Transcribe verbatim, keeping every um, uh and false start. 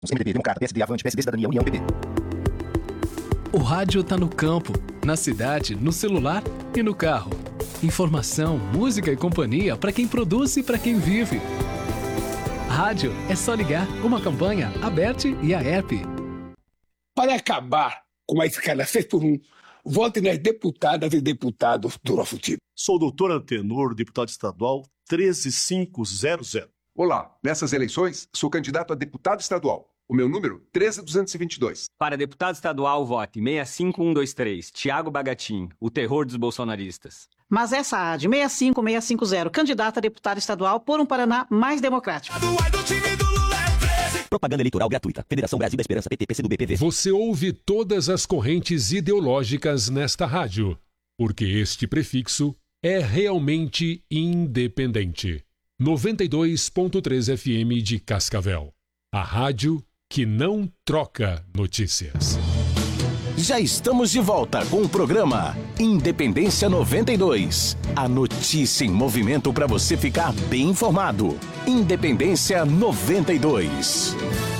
M D B, Democrata, P S D, Avante, P S D, Cidadania, União, P P. O rádio tá no campo, na cidade, no celular e no carro. Informação, música e companhia para quem produz e para quem vive. Rádio é só ligar, uma campanha aberta e a app. Para acabar com a escala seis por um, vote nas deputadas e deputados do nosso time. Sou o doutor Antenor, deputado estadual treze mil quinhentos. Olá, nessas eleições, sou candidato a deputado estadual. O meu número, treze mil duzentos e vinte e dois. Para deputado estadual, vote seis cinco um dois três, Thiago Bagatin, o terror dos bolsonaristas. Mas essa A D, seis cinco seis cinco zero, candidata a deputado estadual por um Paraná mais democrático. Propaganda eleitoral gratuita. Federação Brasil da Esperança, P T, P C do B, P V. Você ouve todas as correntes ideológicas nesta rádio, porque este prefixo é realmente independente. noventa e dois ponto três F M de Cascavel. A rádio que não troca notícias. Já estamos de volta com o programa Independência noventa e dois. A notícia em movimento para você ficar bem informado. Independência noventa e dois.